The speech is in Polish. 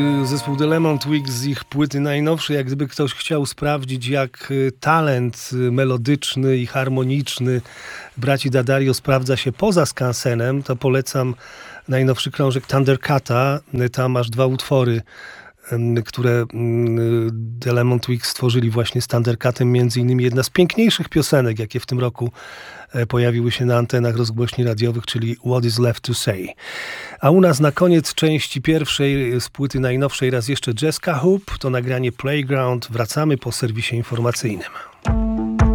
Zespół The Lemon Twigs z ich płyty najnowszej, jak gdyby ktoś chciał sprawdzić, jak talent melodyczny i harmoniczny braci D'Addario sprawdza się poza skansenem, to polecam najnowszy krążek Thundercata. Tam aż 2 utwory, które The Lemon Twigs stworzyli właśnie z Thundercatem, między innymi jedna z piękniejszych piosenek, jakie w tym roku pojawiły się na antenach rozgłośni radiowych, czyli What is Left to Say. A u nas na koniec części pierwszej z płyty najnowszej raz jeszcze Jessica Hoop, to nagranie Playground. Wracamy po serwisie informacyjnym.